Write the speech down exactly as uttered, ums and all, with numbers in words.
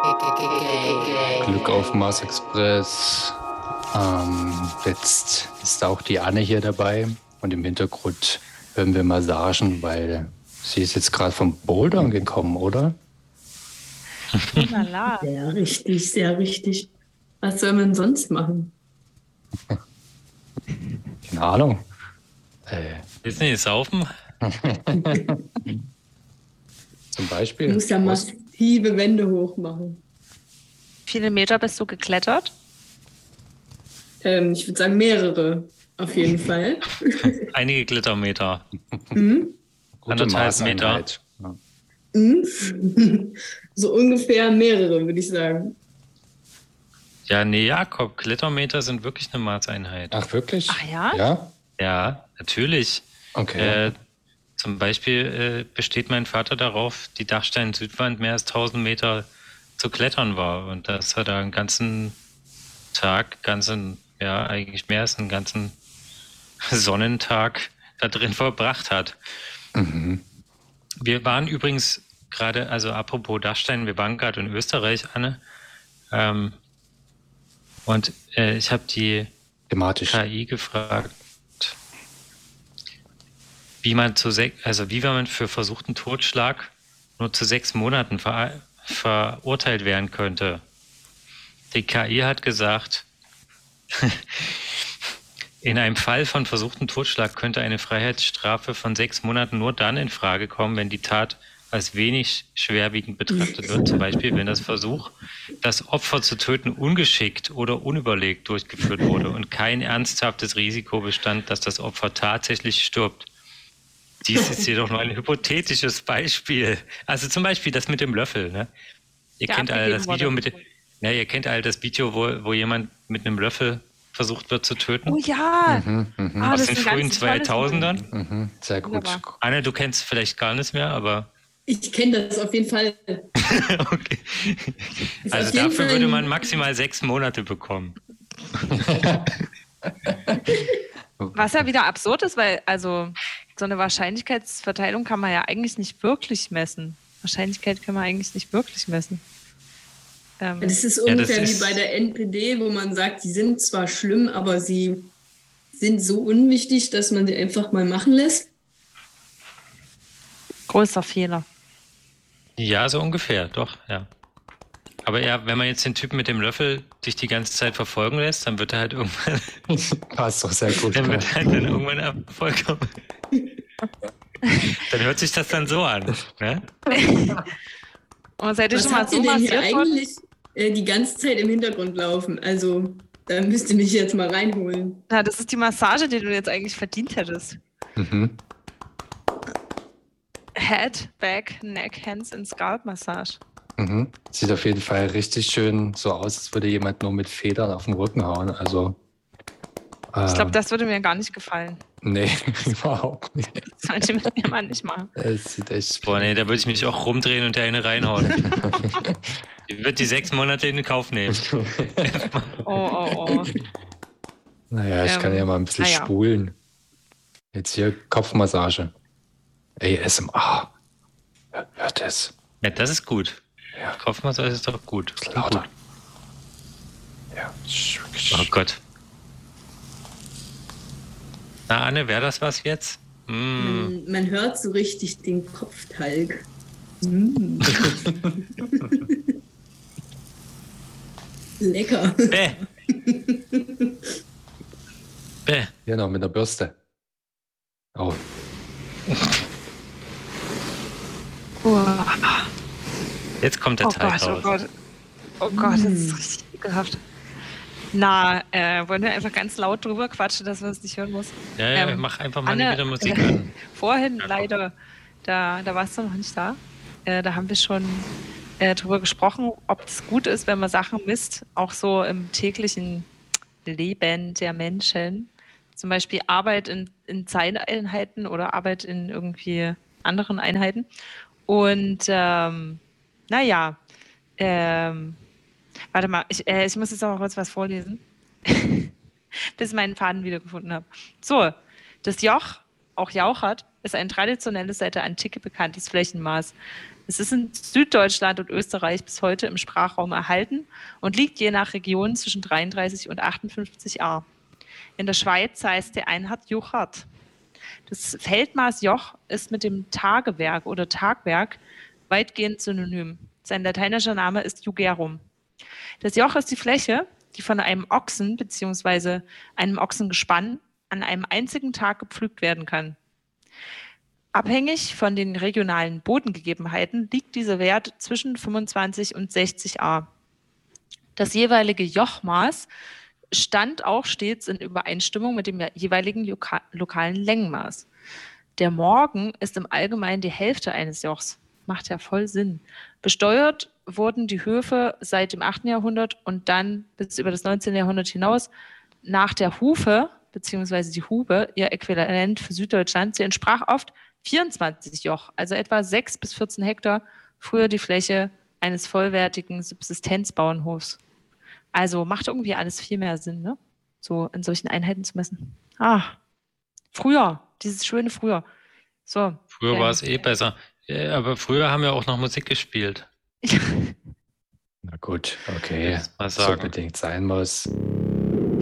Glück auf Mars Express. Ähm, jetzt ist auch die Anne hier dabei und im Hintergrund hören wir Massagen, weil sie ist jetzt gerade vom Bouldern gekommen, oder? Sehr richtig, sehr richtig. Was soll man sonst machen? Keine Ahnung. Äh, Willst du nicht saufen? Zum Beispiel. Du musst ja massive Wände hoch machen. Wie viele Meter bist du geklettert? Ähm, ich würde sagen mehrere, auf jeden Fall. Einige Glittermeter. Mhm. Anderthalb Meter. Ja. Mhm. So ungefähr mehrere, würde ich sagen. Ja, nee, Jakob, Glittermeter sind wirklich eine Maßeinheit. Ach, wirklich? Ach ja? Ja? Ja, natürlich. Okay. Äh, zum Beispiel äh, besteht mein Vater darauf, die Dachstein-Südwand mehr als tausend Meter zu klettern war. Und das hat er einen ganzen Tag, ganzen, ja, eigentlich mehr als einen ganzen Sonnentag da drin verbracht hat. Mhm. Wir waren übrigens gerade, also apropos Dachstein, wir waren gerade in Österreich, Anne. Ähm, und äh, ich habe die Thematisch. K I gefragt, wie man zu sech, also wie man für versuchten Totschlag nur zu sechs Monaten ver verurteilt werden könnte. Die K I hat gesagt, in einem Fall von versuchten Totschlag könnte eine Freiheitsstrafe von sechs Monaten nur dann in Frage kommen, wenn die Tat als wenig schwerwiegend betrachtet wird. Zum Beispiel, wenn das Versuch, das Opfer zu töten, ungeschickt oder unüberlegt durchgeführt wurde und kein ernsthaftes Risiko bestand, dass das Opfer tatsächlich stirbt. Dies ist jedoch nur ein hypothetisches Beispiel. Also zum Beispiel das mit dem Löffel. Ne? Ihr Der kennt alle das abgegeben Video wurde. mit, ja, ihr kennt alle das Video, wo, wo jemand mit einem Löffel versucht wird zu töten. Oh ja! Mhm, mhm. Ah, Aus das den ist ein frühen ganz tolles zweitausendern. Video. Mhm. Sehr gut. Wunderbar. Anne, du kennst vielleicht gar nichts mehr, aber Ich kenne das auf jeden Fall. okay. Ist Also auf jeden dafür Fall würde ein- man maximal sechs Monate bekommen. Was ja wieder absurd ist, weil also so eine Wahrscheinlichkeitsverteilung kann man ja eigentlich nicht wirklich messen. Wahrscheinlichkeit kann man eigentlich nicht wirklich messen. Ähm, Das ist das ungefähr ist- wie bei der N P D, wo man sagt, die sind zwar schlimm, aber sie sind so unwichtig, dass man sie einfach mal machen lässt. großer Fehler. Ja, so ungefähr, doch, ja. Aber ja, wenn man jetzt den Typen mit dem Löffel dich die ganze Zeit verfolgen lässt, dann wird er halt irgendwann, Passt doch sehr gut. dann wird er halt dann irgendwann Erfolg haben. Dann hört sich das dann so an. Ne? Und seid ihr Was schon mal habt so ihr denn hier massiert worden? eigentlich äh, die ganze Zeit im Hintergrund laufen? Also, da müsst ihr mich jetzt mal reinholen. Na, das ist die Massage, die du jetzt eigentlich verdient hättest. Mhm. Head, Back, Neck, Hands and Scalp Massage. Mhm. Sieht auf jeden Fall richtig schön so aus, als würde jemand nur mit Federn auf den Rücken hauen. Also, äh, Ich glaube, das würde mir gar nicht gefallen. nee, überhaupt nicht. Das sollte mir jemand nicht machen. Es sieht echt. Boah, nee, da würde ich mich auch rumdrehen und der eine reinhauen. Die wird die sechs Monate in Kauf nehmen. Oh, oh, oh. Naja, ich Ähm, kann ja mal ein bisschen naja. spulen. Jetzt hier Kopfmassage. A S M R. Hör- Hört es. Ja, das ist gut. Ja. Kopfmassage ist doch gut. Lauter. Ja. Oh Gott. Na, Anne, wäre das was jetzt? Mm. Man, man hört so richtig den Kopftalg. Mm. Lecker. Bäh. Bäh. Hier noch mit der Bürste. Oh, Oh, Jetzt kommt der oh Teig Gott, oh raus. Gott. Oh Gott, das ist richtig ekelhaft. Na, äh, wollen wir einfach ganz laut drüber quatschen, dass man es nicht hören muss? Ja, ja, Ähm, mach einfach mal Anne, wieder Musik an. Vorhin Ja, komm. leider, da, da warst du noch nicht da. Äh, da haben wir schon äh, drüber gesprochen, ob es gut ist, wenn man Sachen misst, auch so im täglichen Leben der Menschen. Zum Beispiel Arbeit in, in Zeiteinheiten oder Arbeit in irgendwie anderen Einheiten. Und ähm, naja, ähm, warte mal, ich, äh, ich muss jetzt auch kurz was vorlesen, bis ich meinen Faden wiedergefunden habe. So, das Joch, auch Jauchert, ist ein traditionelles, seit der Antike bekanntes Flächenmaß. Es ist in Süddeutschland und Österreich bis heute im Sprachraum erhalten und liegt je nach Region zwischen dreiunddreißig und achtundfünfzig A. In der Schweiz heißt die Einheit Juchat. Das Feldmaß Joch ist mit dem Tagewerk oder Tagwerk weitgehend synonym. Sein lateinischer Name ist Jugerum. Das Joch ist die Fläche, die von einem Ochsen bzw. einem Ochsengespann an einem einzigen Tag gepflügt werden kann. Abhängig von den regionalen Bodengegebenheiten liegt dieser Wert zwischen fünfundzwanzig und sechzig A. Das jeweilige Jochmaß stand auch stets in Übereinstimmung mit dem jeweiligen loka- lokalen Längenmaß. Der Morgen ist im Allgemeinen die Hälfte eines Jochs. Macht ja voll Sinn. Besteuert wurden die Höfe seit dem achten Jahrhundert und dann bis über das neunzehnte Jahrhundert hinaus nach der Hufe, beziehungsweise die Hube, ihr Äquivalent für Süddeutschland. Sie entsprach oft vierundzwanzig Joch, also etwa sechs bis vierzehn Hektar, früher die Fläche eines vollwertigen Subsistenzbauernhofs. Also macht irgendwie alles viel mehr Sinn, ne? So in solchen Einheiten zu messen. Ah, früher, dieses schöne Früher. So. Früher ähm, war es eh besser. Ja, aber früher haben wir auch noch Musik gespielt. Na gut, okay. Jetzt mal So sagen. bedingt sein muss.